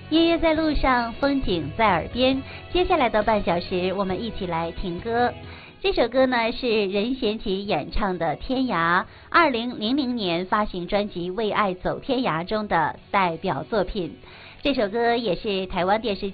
音乐在路上，风景在耳边。接下来的半小时，我们一起来听歌。这首歌呢是任贤齐演唱的《天涯》，2000年发行专辑《为爱走天涯》中的代表作品。这首歌也是台湾电视